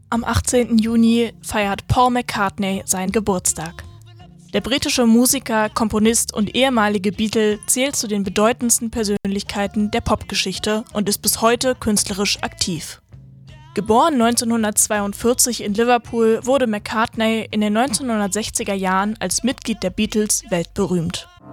Am 18. Juni feiert Paul McCartney seinen Geburtstag. Der britische Musiker, Komponist und ehemalige Beatle zählt zu den bedeutendsten Persönlichkeiten der Popgeschichte und ist bis heute künstlerisch aktiv. Geboren 1942 in Liverpool, wurde McCartney in den 1960er Jahren als Mitglied der Beatles weltberühmt.